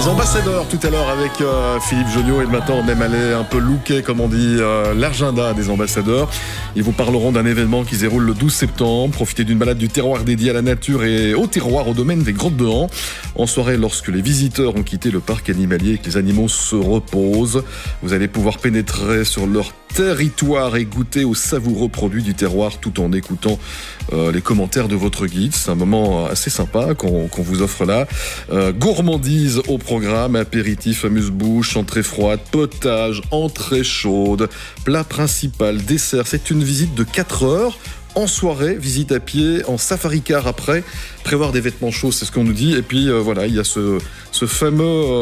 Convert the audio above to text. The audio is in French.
Ambassadeurs tout à l'heure avec Philippe Jonniot, et maintenant on aime aller un peu looker, comme on dit, l'agenda des ambassadeurs. Ils vous parleront d'un événement qui se déroule le 12 septembre. Profitez d'une balade du terroir dédiée à la nature et au terroir, au domaine des Grottes de Han. En soirée, lorsque les visiteurs ont quitté le parc animalier et que les animaux se reposent, vous allez pouvoir pénétrer sur leur territoire et goûter aux savoureux produits du terroir tout en écoutant les commentaires de votre guide. C'est un moment assez sympa qu'on vous offre là. Gourmandise au programme, apéritif, amuse-bouche, entrée froide, potage, entrée chaude, plat principal, dessert. C'est une visite de 4 heures. En soirée, visite à pied, en safari car après. Prévoir des vêtements chauds, c'est ce qu'on nous dit. Et puis voilà, il y a ce fameux